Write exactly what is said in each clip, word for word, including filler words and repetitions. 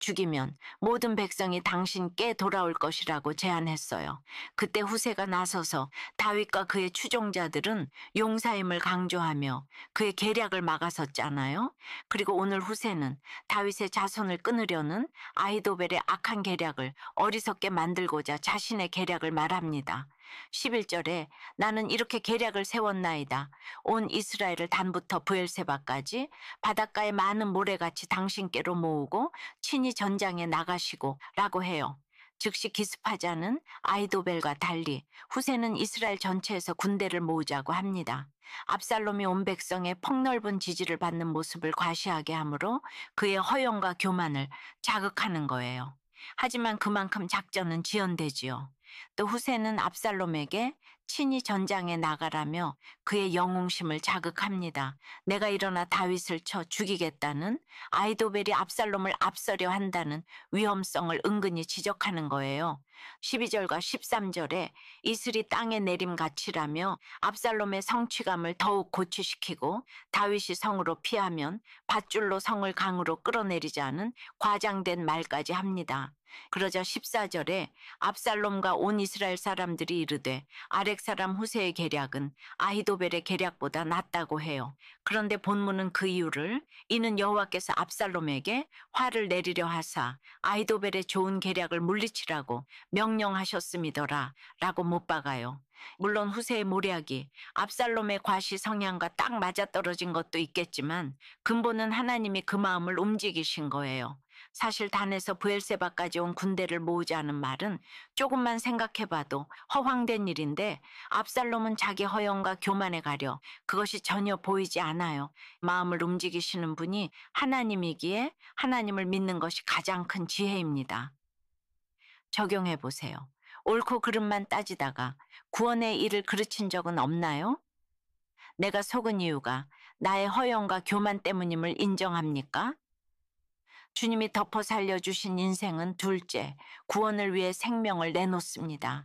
죽이면 모든 백성이 당신께 돌아올 것이라고 제안했어요. 그때 후세가 나서서 다윗과 그의 추종자들은 용사임을 강조하며 그의 계략을 막아섰잖아요. 그리고 오늘 후세는 다윗의 자손을 끊으려는 아히도벨의 악한 계략을 어리석게 만들고자 자신의 계략을 말합니다. 십일 절에 나는 이렇게 계략을 세웠나이다. 온 이스라엘을 단부터 브엘세바까지 바닷가의 많은 모래같이 당신께로 모으고 친히 전장에 나가시고 라고 해요. 즉시 기습하자는 아히도벨과 달리 후세는 이스라엘 전체에서 군대를 모으자고 합니다. 압살롬이 온 백성의 폭넓은 지지를 받는 모습을 과시하게 하므로 그의 허영과 교만을 자극하는 거예요. 하지만 그만큼 작전은 지연되지요. 또 후세는 압살롬에게 친히 전장에 나가라며 그의 영웅심을 자극합니다. 내가 일어나 다윗을 쳐 죽이겠다는, 아히도벨이 압살롬을 앞서려 한다는 위험성을 은근히 지적하는 거예요. 십이 절과 십삼 절에 이슬이 땅에 내림같이라며 압살롬의 성취감을 더욱 고취시키고 다윗이 성으로 피하면 밧줄로 성을 강으로 끌어내리자는 과장된 말까지 합니다. 그러자 십사 절에 압살롬과 온 이스라엘 사람들이 이르되 아렉 사람 후세의 계략은 아히도벨의 계략보다 낫다고 해요. 그런데 본문은 그 이유를 이는 여호와께서 압살롬에게 화를 내리려 하사 아히도벨의 좋은 계략을 물리치라고 명령하셨음이더라 라고 못 박아요. 물론 후세의 모략이 압살롬의 과시 성향과 딱 맞아떨어진 것도 있겠지만 근본은 하나님이 그 마음을 움직이신 거예요. 사실 단에서 브엘세바까지 온 군대를 모으자는 말은 조금만 생각해봐도 허황된 일인데 압살롬은 자기 허영과 교만에 가려 그것이 전혀 보이지 않아요. 마음을 움직이시는 분이 하나님이기에 하나님을 믿는 것이 가장 큰 지혜입니다. 적용해보세요. 옳고 그름만 따지다가 구원의 일을 그르친 적은 없나요? 내가 속은 이유가 나의 허영과 교만 때문임을 인정합니까? 주님이 덮어 살려주신 인생은 둘째, 구원을 위해 생명을 내놓습니다.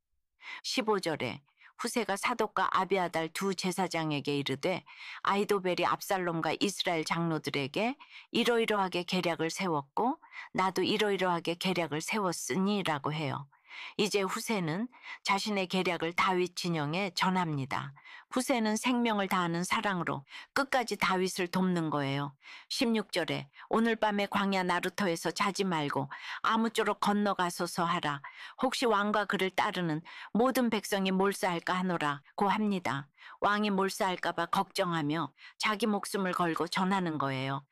십오 절에 후세가 사독과 아비아달 두 제사장에게 이르되 아히도벨이 압살롬과 이스라엘 장로들에게 이러이러하게 계략을 세웠고 나도 이러이러하게 계략을 세웠으니 라고 해요. 이제 후세는 자신의 계략을 다윗 진영에 전합니다. 후세는 생명을 다하는 사랑으로 끝까지 다윗을 돕는 거예요. 십육 절에 오늘 밤에 광야 나루터에서 자지 말고 아무쪼록 건너가소서 하라. 혹시 왕과 그를 따르는 모든 백성이 몰사할까 하노라고 합니다. 왕이 몰사할까 봐 걱정하며 자기 목숨을 걸고 전하는 거예요.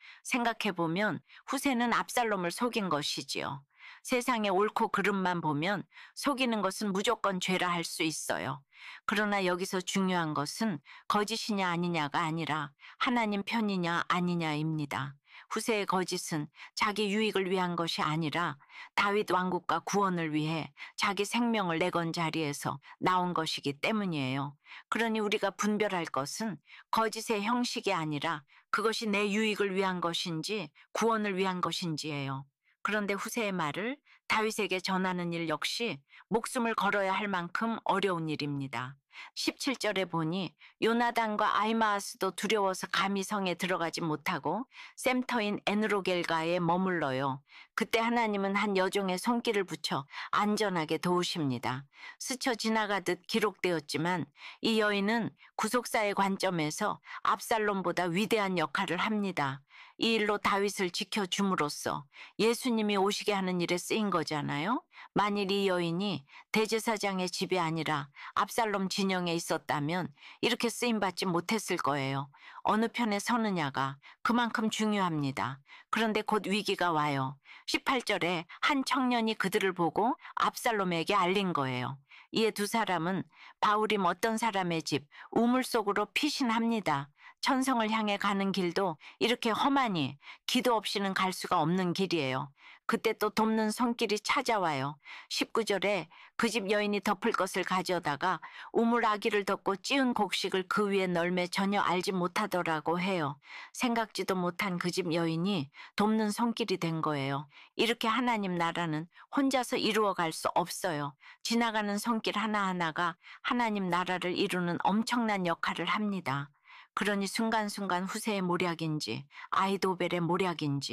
생각해보면 후세는 압살롬을 속인 것이지요. 세상의 옳고 그름만 보면 속이는 것은 무조건 죄라 할 수 있어요. 그러나 여기서 중요한 것은 거짓이냐 아니냐가 아니라 하나님 편이냐 아니냐입니다. 후세의 거짓은 자기 유익을 위한 것이 아니라 다윗 왕국과 구원을 위해 자기 생명을 내건 자리에서 나온 것이기 때문이에요. 그러니 우리가 분별할 것은 거짓의 형식이 아니라 그것이 내 유익을 위한 것인지 구원을 위한 것인지예요. 그런데 후세의 말을 다윗에게 전하는 일 역시 목숨을 걸어야 할 만큼 어려운 일입니다. 십칠 절에 보니 요나단과 아히마아스도 두려워서 감히 성에 들어가지 못하고 셈터인 에느로겔가에 머물러요. 그때 하나님은 한 여종의 손길을 붙여 안전하게 도우십니다. 스쳐 지나가듯 기록되었지만 이 여인은 구속사의 관점에서 압살롬보다 위대한 역할을 합니다. 이 일로 다윗을 지켜줌으로써 예수님이 오시게 하는 일에 쓰인 거잖아요. 만일 이 여인이 대제사장의 집이 아니라 압살롬 진영에 있었다면 이렇게 쓰임받지 못했을 거예요. 어느 편에 서느냐가 그만큼 중요합니다. 그런데 곧 위기가 와요. 십팔 절에 한 청년이 그들을 보고 압살롬에게 알린 거예요. 이에 두 사람은 바울임 어떤 사람의 집 우물 속으로 피신합니다. 천성을 향해 가는 길도 이렇게 험하니 기도 없이는 갈 수가 없는 길이에요. 그때 또 돕는 손길이 찾아와요. 십구 절에 그 집 여인이 덮을 것을 가져다가 우물 아기를 덮고 찌은 곡식을 그 위에 널매 전혀 알지 못하더라고 해요. 생각지도 못한 그 집 여인이 돕는 손길이 된 거예요. 이렇게 하나님 나라는 혼자서 이루어갈 수 없어요. 지나가는 손길 하나하나가 하나님 나라를 이루는 엄청난 역할을 합니다. 그러니 순간순간 후세의 모략인지 아히도벨의 모략인지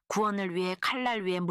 구원을 위해 칼날 위에